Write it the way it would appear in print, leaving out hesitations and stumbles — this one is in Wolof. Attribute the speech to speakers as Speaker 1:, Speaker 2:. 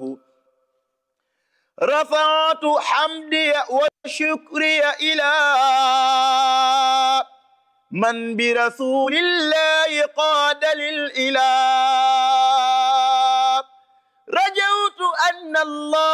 Speaker 1: الله رفعت حمدي وشكري إلى من برسول الله قاد للإله رجوت أن الله